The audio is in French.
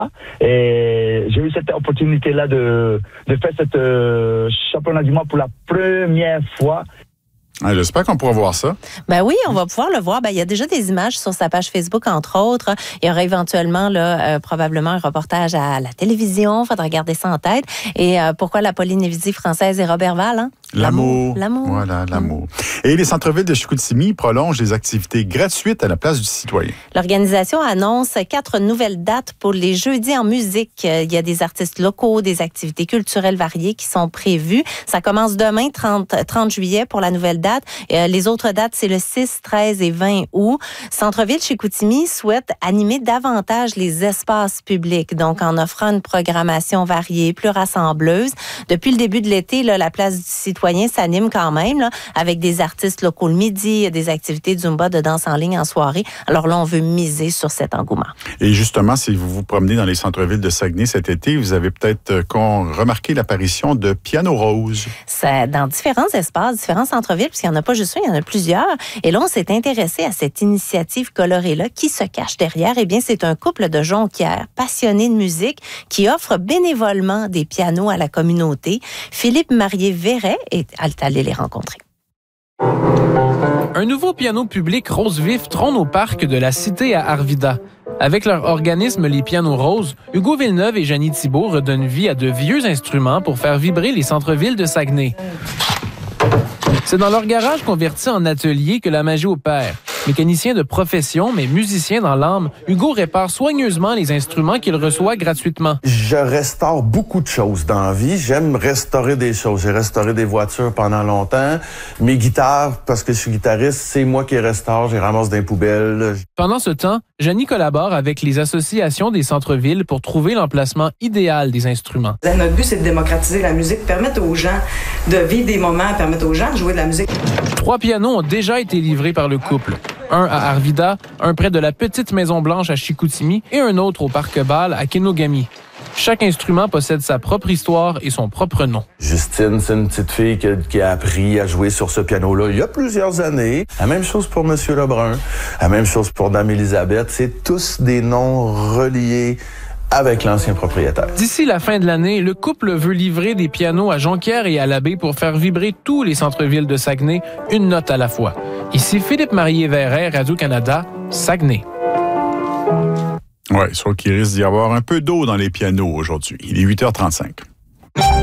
Et j'ai eu cette opportunité-là de faire cette championnat du monde pour la première fois. Ah, j'espère qu'on pourra voir ça. Ben oui, on va pouvoir le voir. Ben, il y a déjà des images sur sa page Facebook, entre autres. Il y aura éventuellement, probablement un reportage à la télévision. Il faudra garder ça en tête. Et pourquoi la Polynésie française et Robertval, hein? L'amour. L'amour. Voilà, l'amour. Et les centres-villes de Chicoutimi prolongent les activités gratuites à la place du citoyen. L'organisation annonce 4 nouvelles dates pour les jeudis en musique. Il y a des artistes locaux, des activités culturelles variées qui sont prévues. Ça commence demain, 30 juillet, pour la nouvelle date. Les autres dates, c'est le 6, 13 et 20 août. Centre-ville Chicoutimi souhaite animer davantage les espaces publics, donc en offrant une programmation variée, plus rassembleuse. Depuis le début de l'été, là, la place du citoyen s'anime quand même, là, avec des artistes locaux le midi, des activités de Zumba, de danse en ligne en soirée. Alors là, on veut miser sur cet engouement. Et justement, si vous vous promenez dans les centres-villes de Saguenay cet été, vous avez peut-être remarqué l'apparition de Piano Rose. C'est dans différents espaces, différents centres-villes, puisqu'il n'y en a pas juste un, il y en a plusieurs. Et là, on s'est intéressé à cette initiative colorée-là. Qui se cache derrière? Eh bien, c'est un couple de jonquières passionnés de musique qui offre bénévolement des pianos à la communauté. Philippe Marié-Verret est allé les rencontrer. Un nouveau piano public rose vif trône au parc de la Cité à Arvida. Avec leur organisme Les Pianos Roses, Hugo Villeneuve et Janie Thibault redonnent vie à de vieux instruments pour faire vibrer les centres-villes de Saguenay. C'est dans leur garage converti en atelier que la magie opère. Mécanicien de profession, mais musicien dans l'âme, Hugo répare soigneusement les instruments qu'il reçoit gratuitement. Je restaure beaucoup de choses dans la vie. J'aime restaurer des choses. J'ai restauré des voitures pendant longtemps. Mes guitares, parce que je suis guitariste, c'est moi qui les restaure. Je les ramasse dans les poubelles. Pendant ce temps, Janie collabore avec les associations des centres-villes pour trouver l'emplacement idéal des instruments. Notre but, c'est de démocratiser la musique, permettre aux gens de vivre des moments, permettre aux gens de jouer de la musique. 3 pianos ont déjà été livrés par le couple. Un à Arvida, un près de la petite Maison-Blanche à Chicoutimi et un autre au Parc Bâle à Kenogami. Chaque instrument possède sa propre histoire et son propre nom. Justine, c'est une petite fille qui a appris à jouer sur ce piano-là il y a plusieurs années. La même chose pour M. Lebrun, la même chose pour Dame Élisabeth. C'est tous des noms reliés avec l'ancien propriétaire. D'ici la fin de l'année, le couple veut livrer des pianos à Jonquière et à l'Abbé pour faire vibrer tous les centres-villes de Saguenay, une note à la fois. Ici Philippe Marié-Verret, Radio-Canada, Saguenay. Oui, sauf qu'il risque d'y avoir un peu d'eau dans les pianos aujourd'hui. Il est 8h35.